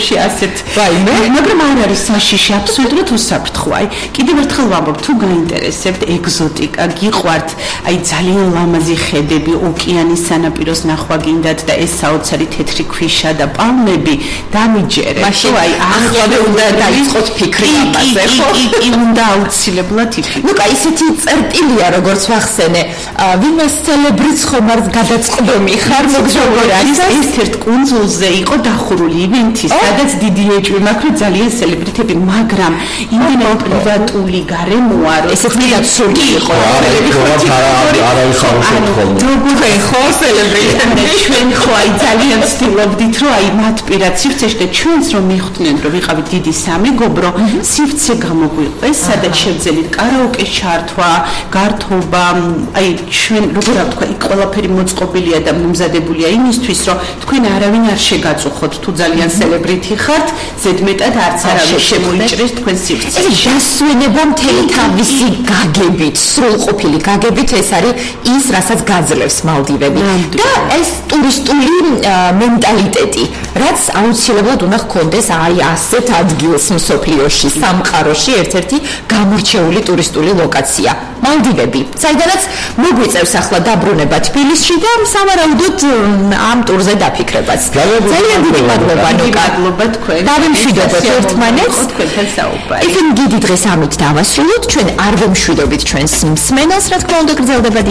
ადგილებში ასეთ მაგრამ არ არის საშიში აბსოლუტურად უსაფრთხო აი კიდევ ერთხელ ვამბობ თუ გაინტერესებთ ეგზოტიკა გიყვართ აი ძალიან ლამაზი ხედები ოკეანის სანაპიროს ნახვა გინდათ და ეს საოცარი თეთრი ქვიშა და პალმები დამიჯერეთ მაშინ აი ახლავე უნდა დაიწყოთ ფიქრი ამაზე ხო კი უნდა აუცილებლად იფიქროთ ნუ კაი ისეთი წერტილია როგორც ვახსენე ვინმე სელებრიტს ხომ არ გადაწყდომი ხარ მოგზაური არის ერთ-ერთ კუნძულზე იყო დახურული ივენთი სადაც დიდი ეჭვი მაქვს რომ ძალიან სელებრიტები მაგრამ იმდენად პრივატული გარემოა რომ ესეც მიდაც სული იყო არავის ხარობს როგორ ხო სელებრიტები ჩვენ ხო აი ძალიან ვცდილობდით რომ აი მათ პირად სივრცეში და ჩვენც რომ მიხვდნენ რომ ვიყავით დიდი სამეგობრო სივრცე გამოგვიყვეს სადაც შევძელით კარაოკეს ჩართვა გართობა აი ჩვენ როგორ ვთქვა იქ ყველაფერი მოწყობილია და მომზადებულია იმისთვის რომ თქვენ არავინ არ შეგაწუხოთ თუ ძალიან სელებრიტი ხართ ზედმეტად არც არავინ შემოიჭრეს თქვენ სივრცეში ეს დასვენება მთელი თავისი გაგებით სრულყოფილი გაგებით ეს არის ის რასაც გაძლევს მალდივები და ეს ტურისტული მენტალიტეტი რაც აუცილებლად უნდა ჰქონდეს აი ასეთ ადგილს მსოფლიოში სამყაროში ერთ-ერთი გამორჩეული ტურისტული ლოკაცია მალდივები საიდანაც მოგვიწევს ახლა დაბრუნება თბილისში და სავარაუდოდ ამ ტურზე დაფიქრებაც ძალიან დიდი მადლობა თქვენ დავიმშვიდობთ ერთმანეთს თქვენთან საუბარი ისინი დიდი დღეს ამით დავასრულოთ ჩვენ არ ვემშვიდობით ჩვენს მსმენელს რა თქმა უნდა გრძელდება